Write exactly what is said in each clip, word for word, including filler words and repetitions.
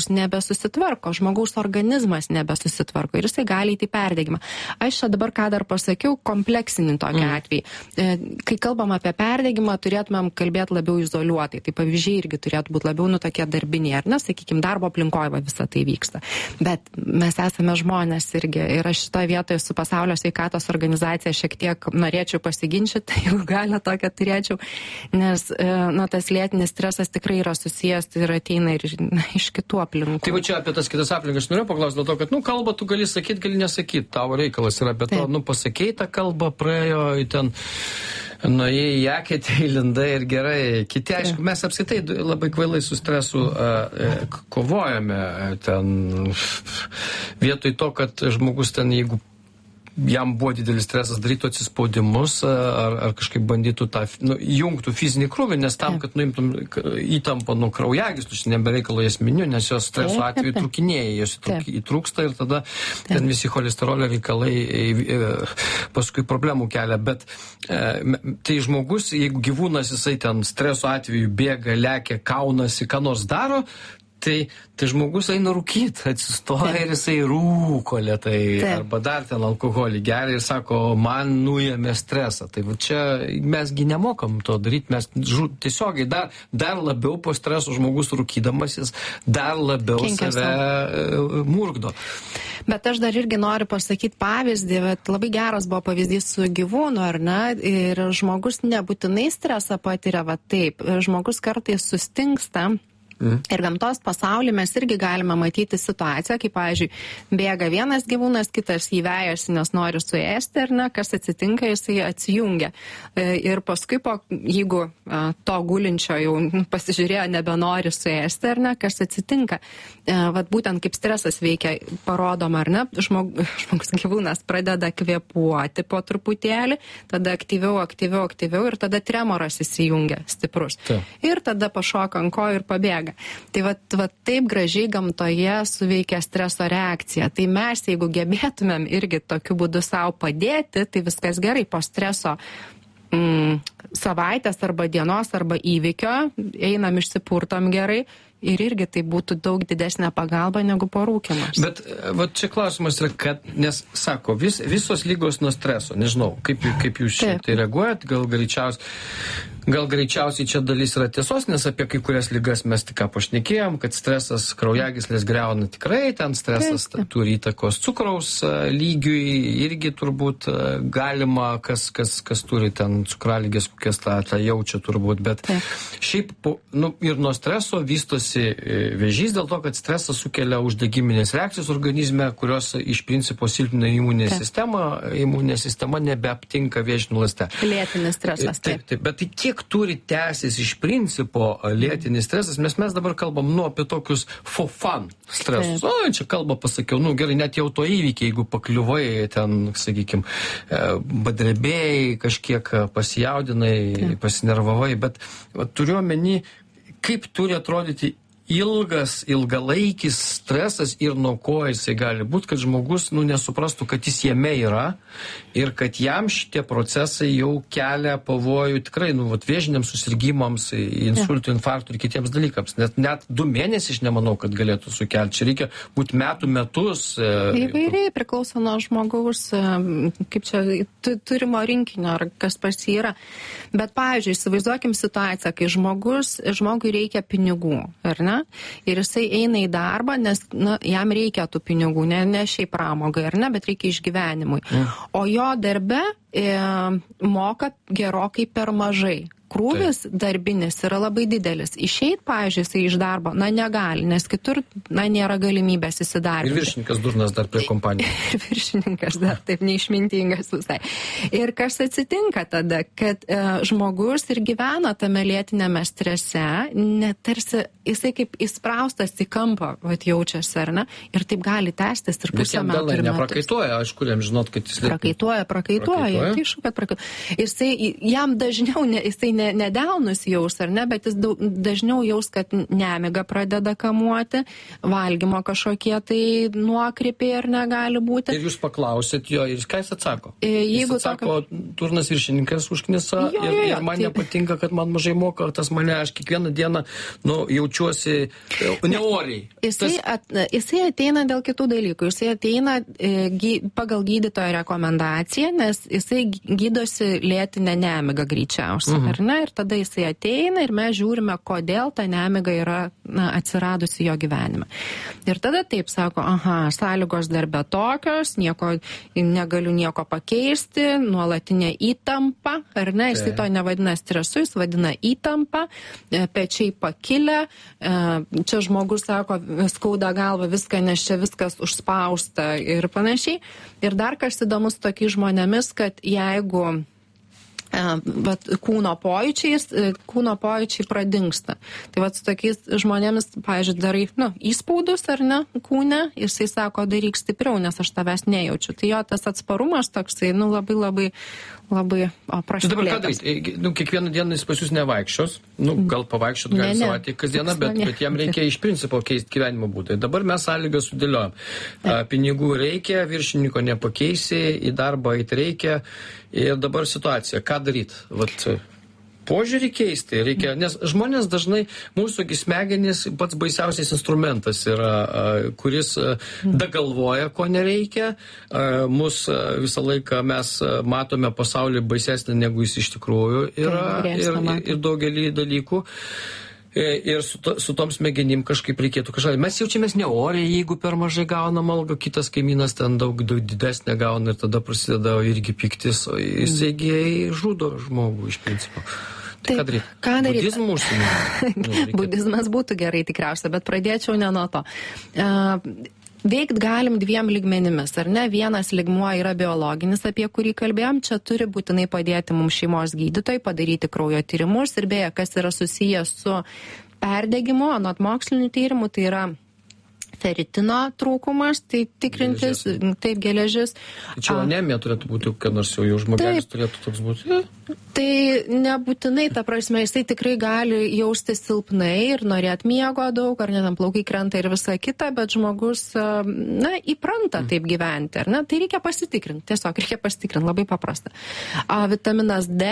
nebesusitvarko, žmogaus organizmas nebesusitvarko ir jisai gali įti perdegimą. Aš čia dabar ką dar pasakiau, kompleksinį tokį mm. atvejį. Kai kalbam apie perdegimą, turėtumėm kalbėti labiau izoliuotai. Tai pavyzdžiai irgi turėtų būti labiau nu tokie darbiniai, ar ne, sakykime, darbo aplinkoje va, visą tai vyksta. Bet mes esame žmonės irgi ir aš šitoje vietoje su Pasaulio sveikatos organizacija šiek tiek norėčiau pasiginčyti, jeigu galę tokią turėčiau, nes na, tas lėtinis stresas tikrai yra susijęs ir ateina ir na, iš kitų aplinkų. Tai va čia apie tas kitas aplinkas noriu paklausti, dėl to, kad, nu, kalbą tu gali sakyti, gali nesakyti, tavo reikalas yra, bet to, nu, pasakei tą kalbą, praėjo į ten, nuėjai į eketę, įlindai ir gerai. Kiti, aišku, mes apskritai labai kvailai su stresu uh, kovojame ten vietoj to, kad žmogus ten, jeigu jam buvo didelis stresas, darytų atsispaudimus ar, ar kažkaip bandytų tą, nu, jungtų fizinį krūvį, nes tam, kad nuimtum įtampą nuo kraujagyslių, nebereikalo jas miniu, nes jos streso atveju trukinėja, jos įtrūksta ir tada ten visi cholesterolio reikalai paskui problemų kelia. Bet tai žmogus, jeigu gyvūnas jisai ten streso atveju bėga, lekia, kaunasi, ką nors daro, Tai, tai žmogus eina rūkyti, atsistoja ir jisai rūko lėtai, arba dar ten alkoholį geria ir sako, man nuėmė stresą. Tai va čia mesgi nemokam to daryti, mes žu, tiesiogiai dar, dar labiau po streso žmogus rūkydamasis, dar labiau Kenkia save savo. murgdo. Bet aš dar irgi noriu pasakyti pavyzdį, bet labai geras buvo pavyzdys su gyvūnu, ar ne? Ir žmogus nebūtinai stresą patiria, va taip, žmogus kartais sustingsta. Mm. Ir gamtos pasaulyje mes irgi galime matyti situaciją, kai, pavyzdžiui, bėga vienas gyvūnas, kitas jį vejasi, nes nori suėsti, ar ne, kas atsitinka, jisai atsijungia. Ir paskui, po, jeigu to gulinčio jau pasižiūrėjo, nebenori suėsti, ar ne, kas atsitinka. Vat būtent kaip stresas veikia, parodom, ar ne, žmog, žmogus gyvūnas pradeda kvėpuoti po truputėlį, tada aktyviau, aktyviau, aktyviau ir tada tremoras įsijungia stiprus. Ta. Ir tada pašoka ant kojų ir pabėga. Tai va, va taip gražiai gamtoje suveikia streso reakcija. Tai mes, jeigu gebėtumėm irgi tokiu būdu savo padėti, tai viskas gerai po streso mm, savaitės arba dienos arba įvykio, einam išsipurtom gerai. Ir irgi tai būtų daug didesnė pagalba negu porūkimas. Bet va, čia klausimas yra, kad, nes sako, vis, visos lygos nuo streso, nežinau, kaip, kaip jūs čia tai reaguojat, gal greičiausiai, gal greičiausiai čia dalis yra tiesos, nes apie kai kurias lygas mes tik ką pašnekėjom, kad stresas kraujagyslės griauna tikrai, ten stresas taip, taip. turi įtakos cukraus lygiui, irgi turbūt galima, kas, kas, kas turi ten cukralygės, kokias tą, tą jaučia turbūt, bet taip. šiaip, nu, ir nuo streso vystosi vėžys dėl to, kad stresas sukelia uždegiminės reakcijos organizme, kurios iš principo silpnina imuninę sistemą, imuninė sistema nebeaptinka vėžinių ląstelių. Lėtinis stresas, taip. taip. taip. Bet tai kiek turi tęsis iš principo lėtinis stresas, mes mes dabar kalbam nu, apie tokius for fun stresus. O, čia kalbą pasakiau, nu gerai, net jau to įvykiai, jeigu pakliuvai ten, sakykime, badrebėjai, kažkiek pasijaudinai, taip. pasinervavai, bet va, turiu omeny, kaip turi atrodyti ilgas, ilgalaikis stresas ir nuo ko jisai gali būti, kad žmogus nu, nesuprastų, kad jis jame yra ir kad jam šitie procesai jau kelia pavojų tikrai nu, vat, vėžiniams susirgymams, insultų, infarktų ir kitiems dalykams. Net, net du mėnesius aš nemanau, kad galėtų sukelti. Čia reikia būti metų metus. Įvairiai priklauso nuo žmogaus, kaip čia, turimo rinkinio, ar kas pas jį yra. Bet, pavyzdžiui, įsivaizduokim situaciją, kai žmogus, žmogui reikia pinigų, ar ne? Ir jisai eina į darbą, nes na, jam reikia tų pinigų, ne, ne šiaip pramogai, ar ne, bet reikia išgyvenimui. Mm. O jo darbe e, moka gerokai per mažai. Krūvis tai. darbinis yra labai didelis. Išeit, pavyzdžiui, jisai iš darbo, na, negali, nes kitur, na, nėra galimybės įsidarbinti. Ir viršininkas durnas dar prie kompanijos. Ir viršininkas dar taip neišmintingas visai. Ir kas atsitinka tada, kad e, žmogus ir gyvena tame lėtinėme strese, netarsi, jisai kaip įspraustas į kampą, vat jaučiasi, ar ne? Ir taip gali tęstis ir pusę metų. Bet jam neprakaituoja, aš kuriam žinot, kad jis... Prakaituoja, prakaituoja, prakaituoja. Tai šu, kad prakaituoja. Jisai, jam dažniau, ne, jisai ne, nedaunus jaus, ar ne, bet jis daug, dažniau jaus, kad nemiga pradeda kamuoti, valgymo kažkokie tai nuokrypiai ar negali būti. Ir jūs paklausėt jo, ir ką jis atsako? Jeigu jis atsako, tokio... turnas viršininkas užknisa jo, ir, jo, jo, ir man taip. nepatinka, kad man mažai moka, tas mane, aš kiekvieną dieną, nu, jaučiuosi neoriai. Jisai, tas... at, jisai ateina dėl kitų dalykų. Jisai ateina e, gy, pagal gydytojo rekomendaciją, nes jisai gydosi lėtinę nemigą greičiausiai, mhm. ar ne? Ir tada jisai ateina ir mes žiūrime, kodėl ta nemiga yra na, atsiradusi jo gyvenime. Ir tada taip sako, aha, sąlygos darbe tokios, nieko, negaliu nieko pakeisti, nuolatinė įtampa, ar ne? Jisai to nevadina stresu, jis vadina įtampa, pečiai pakilę, čia žmogus sako, skauda galva viską, nes čia viskas užspausta ir panašiai. Ir dar kas įdomus tokiais žmonėmis, kad jeigu bet kūno pojūčiais, kūno pojūčiai pradingsta. Tai vat su tokiais žmonėmis, pavyzdžiui, darai, nu, įspaudus ar ne, kūne, jisai sako, daryk stipriau, nes aš tavęs nejaučiu. Tai jo tas atsparumas toksai, nu, labai, labai, labai, o, prašau. Dabar ką daryti? Nu, kiekvieną dieną jis pas jūs nevaikščios, nu, gal pavaikščiot gali ne, savaitę kasdieną, bet, bet jam reikia iš principo keisti gyvenimo būdą. Dabar mes sąlygą sudėliojam. A, pinigų reikia, viršininko nepakeisi, į darbą eiti reikia. Ir dabar situacija, ką daryti? Vat, požiūrį keisti reikia, nes žmonės dažnai, mūsų smegenys pats baisiausias instrumentas yra, kuris dagalvoja, ko nereikia. Mus visą laiką mes matome pasaulį baisesnį, negu jis iš tikrųjų yra ir, ir daugelį dalykų. Ir su, to, su tom smegenim kažkaip reikėtų kažką. Mes jaučiamės neoriai, jeigu per mažai gaunam algą, kitas kaimynas ten daug, daug didesnė gauna ir tada prasideda irgi piktis, o jisaigi žudo žmogų iš principo. Tai ką daryti? Ką daryti? Budizmų užsiimti? Nu, Budizmas būtų gerai tikriausiai, bet pradėčiau ne nuo to. Uh, Veikt galim dviem lygmenimis, ar ne? Vienas lygmuo yra biologinis, apie kurį kalbėjom, čia turi būtinai padėti mums šeimos gydytojai, padaryti kraujo tyrimus ir beje, kas yra susijęs su perdegimu, anot mokslinių tyrimų, tai yra feritino trūkumas, tai tikrintis, geležis. Taip, geležis. Čia anemija turėtų būti, kad nors jau jau žmogelis turėtų toks būti. Tai nebūtinai, ta prasme, jisai tikrai gali jausti silpnai ir norėt miego daug, ar net ant plaukai krenta ir visa kita, bet žmogus, na, įpranta taip gyventi, ar ne? Tai reikia pasitikrinti, tiesiog reikia pasitikrinti, labai paprasta. A, vitaminas D.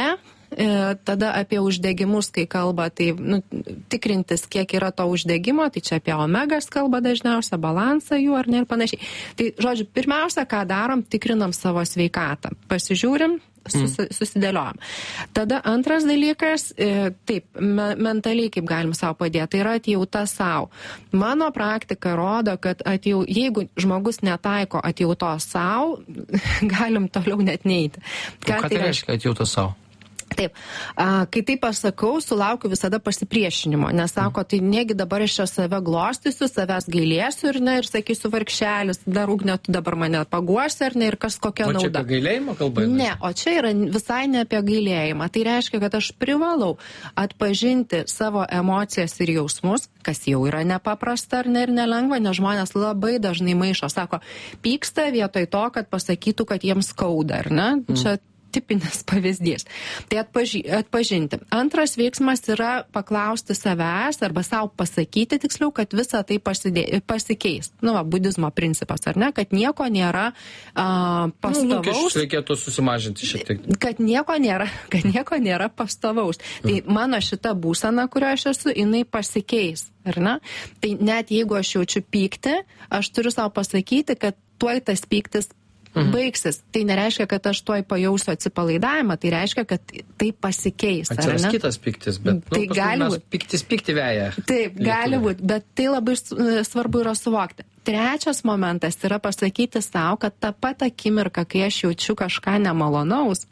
Tada apie uždegimus, kai kalba, tai nu, tikrintis, kiek yra to uždegimo, tai čia apie omegas kalba dažniausia, balansą jų ar ne ir panašiai. Tai, žodžiu, pirmiausia, ką darom, tikrinam savo sveikatą. Pasižiūrim, susi, susidėliojam. Tada antras dalykas, taip, me, mentaliai kaip galim savo padėti, tai yra atjauta savo. Mano praktika rodo, kad atjau, jeigu žmogus netaiko atjautos savo, galim toliau net neiti. Ką, ką tai reiškia atjauta savo? Taip, a, kai taip aš sakau, sulaukiu visada pasipriešinimo, nes sako, tai negi dabar aš čia save glostysiu, savęs gailėsiu ir, ne, ir sakysiu vargšelis, dar ugnė, tu dabar mane paguosi ar ne, ir kas kokia nauda. O čia apie gailėjimą kalba? Ne, o čia yra visai ne apie gailėjimą. Tai reiškia, kad aš privalau atpažinti savo emocijas ir jausmus, kas jau yra nepaprasta ar ne ir nelengva, nes žmonės labai dažnai maišo, sako, pyksta vietoj to, kad pasakytų, kad jiems skauda, ar ne? Mm. Čia tipinis pavyzdys. Tai atpaži, atpažinti. Antras veiksmas yra paklausti savęs arba savo pasakyti tiksliau, kad visa tai pasidė, pasikeis. Nu, va, budizmo principas, ar ne? Kad nieko nėra uh, pastovaus. Nu, lūkesčius reikėtų susimažinti šiek tiek. Kad nieko nėra, kad nieko nėra pastovaus. Tai mano šita būsena, kurioje aš esu, jinai pasikeis, ar ne? Tai net jeigu aš jaučiu pyktį, aš turiu savo pasakyti, kad tuoj tas pyktis baigsis. Tai nereiškia, kad aš tuoj pajausiu atsipalaidavimą, tai reiškia, kad tai pasikeis. Atsiras kitas piktis, bet tai nu, gali būti. Piktis pikti veja. Taip, Lietuvė. Gali būti, bet tai labai svarbu yra suvokti. Trečias momentas yra pasakyti savo, kad tą pat akimirką, kai aš jaučiu kažką nemalonaus,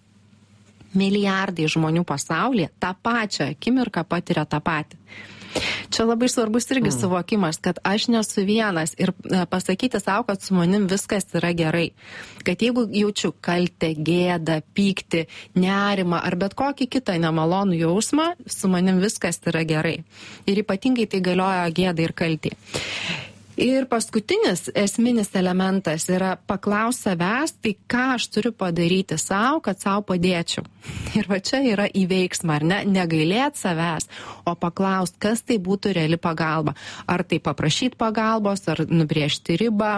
milijardai žmonių pasaulyje tą pačią akimirką patiria tą patį. Čia labai svarbus irgi mm. suvokimas, kad aš nesu vienas ir pasakyti savo, kad su manim viskas yra gerai. Kad jeigu jaučiu kaltę, gėdą, pyktį, nerimą ar bet kokį kitą nemalonų jausmą, su manim viskas yra gerai. Ir ypatingai tai galioja gėdai ir kaltį. Ir paskutinis esminis elementas yra paklaus savęs, tai ką aš turiu padaryti savo, kad savo padėčiau. Ir va čia yra į veiksmą, ar ne, negailėt savęs, o paklaus, kas tai būtų reali pagalba. Ar tai paprašyti pagalbos, ar nubrėžti ribą,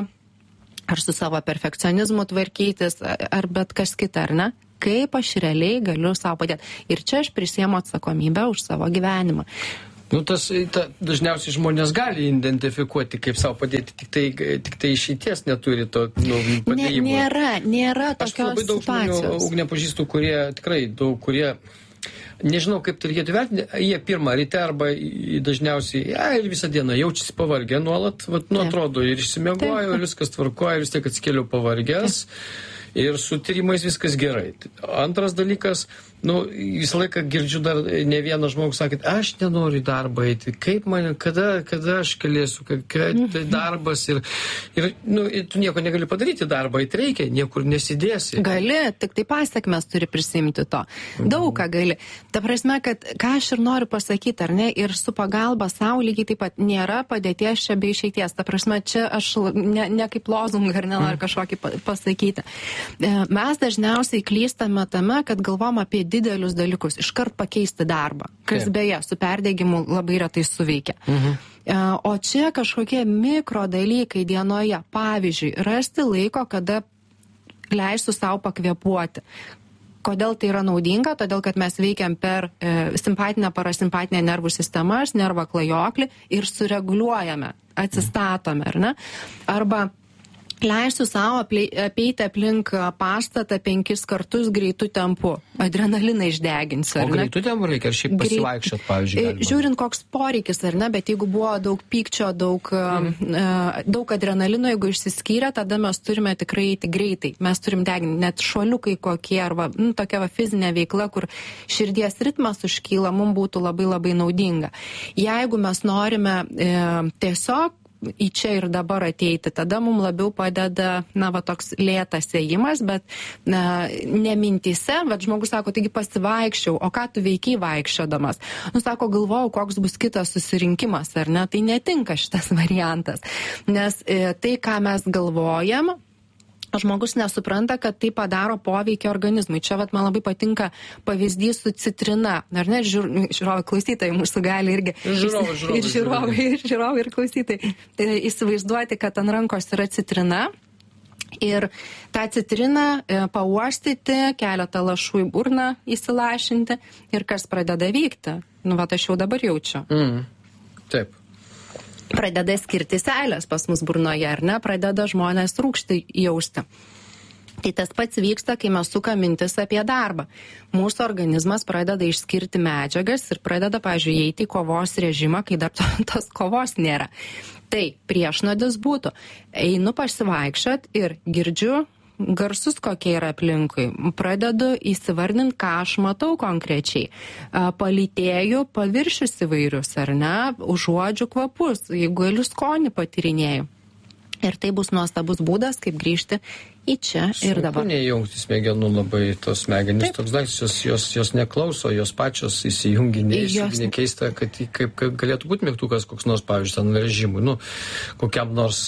ar su savo perfekcionizmu tvarkytis, ar bet kas kita, ar ne? Kaip aš realiai galiu savo padėti. Ir čia aš prisiemu atsakomybę už savo gyvenimą. Nu, tas, ta, dažniausiai žmonės gali identifikuoti, kaip savo padėti, tik tai, tik tai išeities neturi to nu, padėjimo. Ne, nėra, nėra tokios situacijos. Aš labai daug žmonių, Ugne, pažįstu, kurie, tikrai daug, kurie, nežinau, kaip tai reikėtų vertinti, jie pirmą ryte arba dažniausiai, ja, ir visą dieną jaučiasi pavargę nuolat, vat, nu, atrodo, ir išsimiegojo, ir viskas tvarkoja, ir vis tiek atsikėliau pavargęs. Taip. Ir su tyrimais viskas gerai. Antras dalykas, nu, visą laiką girdžiu dar ne vieną žmogų sakyti, aš nenoriu į darbą eiti, kaip man, kada, kada aš galėsiu, kad tai darbas ir, ir nu, tu nieko negali padaryti darbą, eiti reikia, niekur nesidėsi. Gali, tik tai pasiekmes turi prisimti to. Daug ką gali. Ta prasme, kad ką aš ir noriu pasakyti, ar ne, ir su pagalba savo lygiai taip pat nėra padėties čia be išeities. Ta prasme, čia aš ne, ne kaip lozungą ar nenoriu kažkokį pasakyti. Mes dažniausiai klystame tame, kad galvom apie didelius dalykus, iškart pakeisti darbą, kas Taip. Beje su perdegimu labai retai suveikia. Mhm. O čia kažkokie mikro dalykai dienoje, pavyzdžiui, rasti laiko, kada leisiu savo pakvėpuoti. Kodėl tai yra naudinga? Todėl, kad mes veikiam per e, simpatinę, parasimpatinę nervų sistemas, nervą klajoklį ir sureguliuojame, atsistatome, ar ne? Arba leisiu savo apeiti aplink pastatą penkis kartus greitų tempu. Adrenaliną išdeginsiu. O greitų tempų reikia, ar šiaip pasivaikščiot, pavyzdžiui? Galima. Žiūrint, koks poreikis, ar ne, bet jeigu buvo daug pykčio, daug, mm. daug adrenalino, jeigu išsiskyrė, tada mes turime tikrai eiti greitai. Mes turim deginti net šuoliukai kokie, arba nu, tokia va, fizinė veikla, kur širdies ritmas užkyla, mums būtų labai labai naudinga. Jeigu mes norime e, tiesiog į čia ir dabar ateiti, tada mums labiau padeda, na, va, toks lėtas ėjimas, bet na, ne mintyse, bet žmogus sako, taigi pasivaikščiau, o ką tu veikiai vaikščiodamas? Nu, sako, galvojau, koks bus kitas susirinkimas, ar ne? Tai netinka šitas variantas, nes e, tai, ką mes galvojam, žmogus nesupranta, kad tai padaro poveikį organizmui. Čia vat, man labai patinka pavyzdys su citrina. Ar ne, žiūrovai, klausytojai mūsų gali irgi. Žiūrovai, žiūrovai. Ir žiūrovai, ir žiūrovai, ir klausytojai. Įsivaizduoti, kad ant rankos yra citrina. Ir tą citriną e, pauostyti, keletą lašų į burną įsilašinti. Ir kas pradeda vykti? Nu, va, aš jau dabar jaučiu. Mm. Taip. Pradeda skirti seilės pas mus burnoje, ar ne, pradeda žmonės rūgštį jausti. Tai tas pats vyksta, kai mes sukam mintis apie darbą. Mūsų organizmas pradeda išskirti medžiagas ir pradeda, pavyzdžiui, eiti į kovos režimą, kai dar to, tos kovos nėra. Tai priešnodis būtų, einu pasivaikščiot ir girdžiu garsus, kokie yra aplinkui. Pradedu įsivardinti, ką aš matau konkrečiai. Palytėju paviršius įvairius, ar ne? Užuodžiu kvapus, jeigu galiu skonį patyrinėju. Ir tai bus nuostabus būdas, kaip grįžti į čia ir dabar. Sunku neįjungti smegenų labai, tos smegenys, toks daiktas, jos, jos, jos neklauso, jos pačios įsijungia, neįsijungia, keista, kad kaip, kaip galėtų būti mygtukas koks nors, pavyzdžiui, ten režimui, nu, kokiam nors,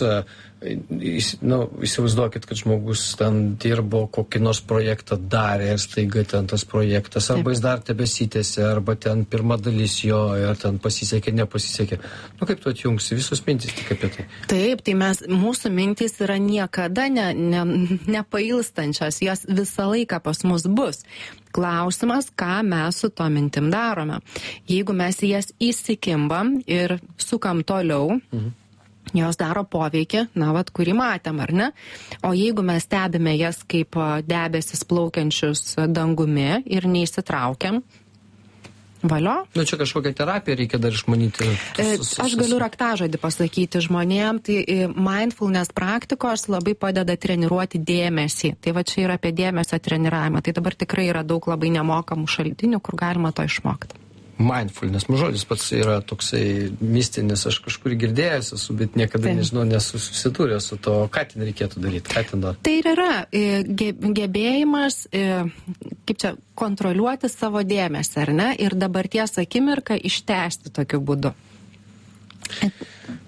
nu, įsivaizduokit, kad žmogus ten dirbo, kokį nors projektą darė ir staiga ten tas projektas, arba jis dar tebesitėsi, arba ten pirma dalis jo, ir ten pasisekė, nepasisekė. Nu, kaip tu atjungsi, visos mintys tik apie tai. Taip, tai mes, mūsų mintys yra niekada ne, ne, nepailstančios, jos visą laiką pas mus bus. Klausimas, ką mes su to mintim darome. Jeigu mes jas įsikimbam ir sukam toliau, mhm. jos daro poveikį, na, vat, kurį matėm, ar ne? O jeigu mes stebime jas kaip debesis plaukiančius dangumi ir neįsitraukiam, valio. Nu, čia kažkokią terapiją reikia dar išmanyti. Aš galiu raktažodį pasakyti žmonėm, tai mindfulness praktikos labai padeda treniruoti dėmesį. Tai va čia yra apie dėmesio treniravimą. Tai dabar tikrai yra daug labai nemokamų šaltinių, kur galima to išmokti. Mindfulness, žodis pats yra toksai mistinis, aš kažkur girdėjęs esu, bet niekada tai. nežinau, nesusidūrė su to, ką ten reikėtų daryti, ką ten dar. Tai ir yra gebėjimas, kaip čia, kontroliuoti savo dėmesį, ar ne, ir dabarties akimirką ištęsti tokiu būdu.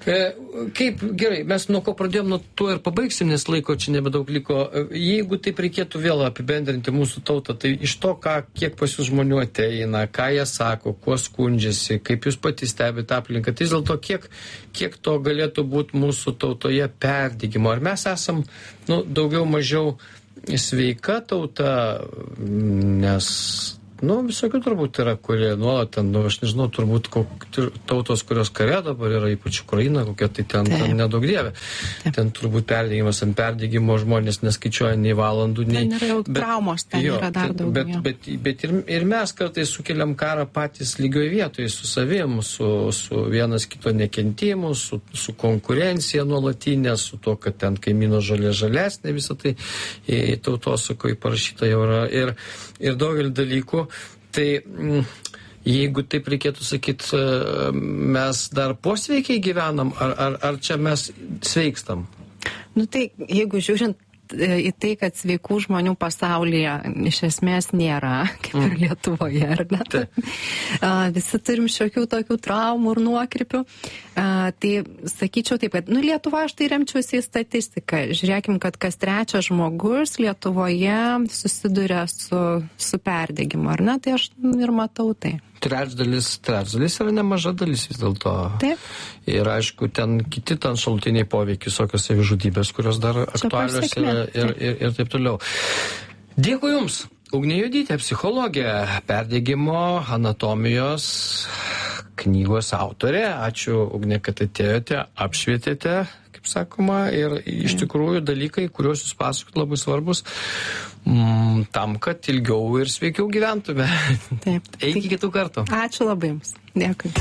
Kaip, gerai, mes nuo ko pradėjom, nuo to ir pabaigsim, nes laiko čia nebedaug liko. Jeigu taip reikėtų vėl apibendrinti mūsų tautą, tai iš to, ką, kiek pas jūs žmonių ateina, ką jie sako, kuo skundžiasi, kaip jūs patys stebite aplinką, tai vis dėlto kiek, kiek to galėtų būti mūsų tautoje perdygimo. Ar mes esam nu, daugiau mažiau sveika tauta, nes nu, visokių turbūt yra, kurie nuolat ten, nu, aš nežinau, turbūt kok, tautos, kurios kare dabar yra, ypač Ukraina, kokia tai ten, ten nedaug dievė. Taip. Ten turbūt perdėgymas ant perdėgymo žmonės neskaičiuoja nei valandų, nei... Ten yra jau bet, traumos, ten jo, yra dar daugiau. Bet, bet, bet, bet ir, ir mes kartais sukeliam karą patys lygioje vietoje su savim, su, su vienas kito nekentimu, su, su konkurencija nuolatinė, su to, kad ten kaimyno žalė žalesnė, visą tai tautosakoje parašyta jau yra. Ir, ir daugelį dalykų. Tai jeigu taip reikėtų sakyti, mes dar posveikiai gyvenam, ar, ar, ar čia mes sveikstam? Nu tai, jeigu žiūrint į tai, kad sveikų žmonių pasaulyje iš esmės nėra, kaip ir Lietuvoje, ar ne? Tai. Visi turim šiokių tokių traumų ir nuokrypių. Tai sakyčiau taip, kad nu, Lietuva aš tai remčiausi į statistiką. Žiūrėkim, kad kas trečias žmogus Lietuvoje susiduria su, su perdegimu, ar ne? Tai aš ir matau tai. Trečdalis, trečdalis yra nemaža dalis vis dėlto. Taip. Ir aišku, ten kiti ten šalutiniai poveikiai, visokios savižudybės, kurios dar aktualios yra ir, ir, ir taip toliau. Dėkui Jums, Ugnė Juodytė, psichologė, perdegimo anatomijos knygos autorė. Ačiū, Ugnė, kad atėjote, apšvietėte, kaip sakoma, ir iš tikrųjų dalykai, kuriuos Jūs pasakot, labai svarbus mm, tam, kad ilgiau ir sveikiau gyventume. Taip. Iki kitų kartų. Ačiū labai Jums. Dėkui.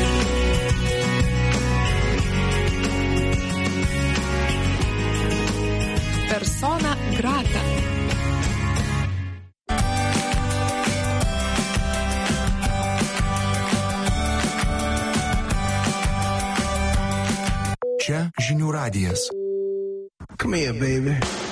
Persona grata. Čia Žinių radijas. Come here, baby.